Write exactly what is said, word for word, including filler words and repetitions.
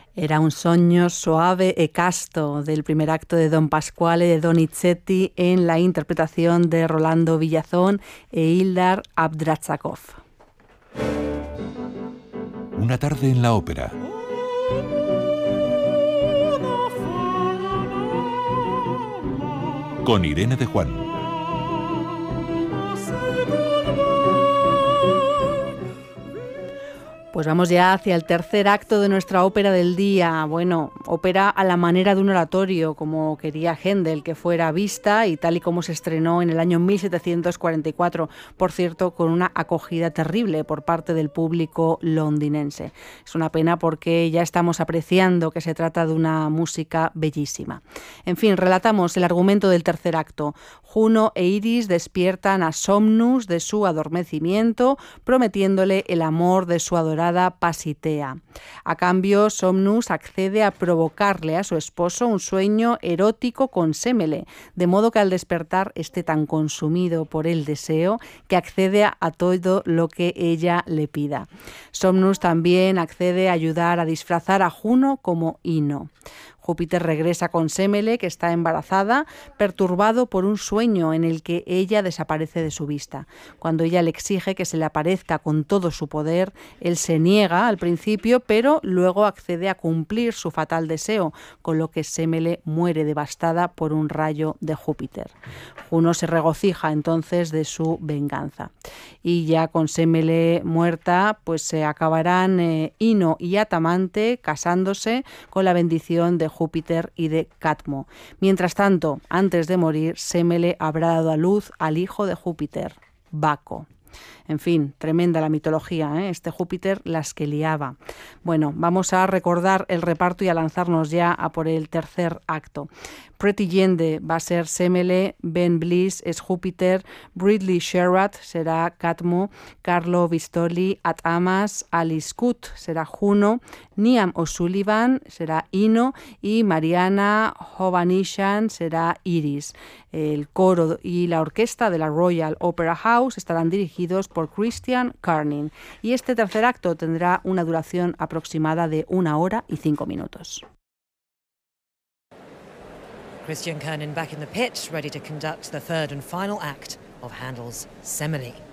Era un sogno suave e casto del primer acto de Don Pasquale de Donizetti en la interpretación de Rolando Villazón e Ildar Abdrazakov. Una tarde en la ópera. Con Irene de Juan. Pues vamos ya hacia el tercer acto de nuestra ópera del día. Bueno, ópera a la manera de un oratorio, como quería Händel que fuera vista y tal y como se estrenó en el año mil setecientos cuarenta y cuatro, por cierto, con una acogida terrible por parte del público londinense. Es una pena porque ya estamos apreciando que se trata de una música bellísima. En fin, relatamos el argumento del tercer acto. Juno e Iris despiertan a Somnus de su adormecimiento, prometiéndole el amor de su adorada Pasitea. A cambio, Somnus accede a provocarle a su esposo un sueño erótico con Semele, de modo que al despertar esté tan consumido por el deseo que accede a todo lo que ella le pida. Somnus también accede a ayudar a disfrazar a Juno como Ino. Júpiter regresa con Semele, que está embarazada, perturbado por un sueño en el que ella desaparece de su vista. Cuando ella le exige que se le aparezca con todo su poder, él se niega al principio, pero luego accede a cumplir su fatal deseo, con lo que Semele muere devastada por un rayo de Júpiter. Juno se regocija entonces de su venganza. Y ya con Semele muerta, pues se acabarán eh, Ino y Atamante casándose con la bendición de Júpiter y de Cadmo. Mientras tanto, antes de morir, Semele habrá dado a luz al hijo de Júpiter, Baco. En fin, tremenda la mitología, ¿eh? Este Júpiter las que liaba. Bueno, vamos a recordar el reparto y a lanzarnos ya a por el tercer acto. Pretty Yende va a ser Semele, Ben Bliss es Júpiter, Ridley Sherratt será Cadmo, Carlo Vistoli at Amas, Alice Coot será Juno, Niam O'Sullivan será Ino y Mariana Hovanesyan será Iris. El coro y la orquesta de la Royal Opera House estarán dirigidos por Christian Carnin. Y este tercer acto tendrá una duración aproximada de una hora y cinco minutos. Christian Kernin back in the pit, ready to conduct the third and final act of Handel's Semele.